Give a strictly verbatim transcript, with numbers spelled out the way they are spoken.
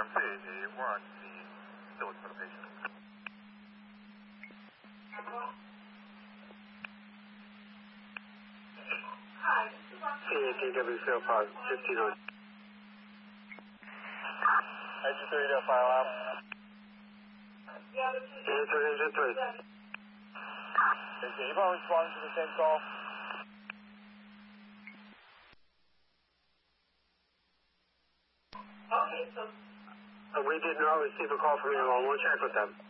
say a one the dose for the patient. C A T W zero five fifteen hundred. Engine three to fire alarm. Engine three, engine three. Is anyone responding to the same call? Okay, so. Uh, we did not receive a call from anyone. We'll check with them.